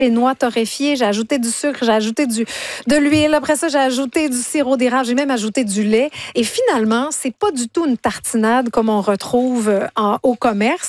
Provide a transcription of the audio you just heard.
les noix torréfiées, j'ai ajouté du sucre, j'ai ajouté de l'huile. Après ça, j'ai ajouté du sirop d'érable, j'ai même ajouté du lait. Et finalement, c'est pas du tout une tartinade comme on retrouve au commerce.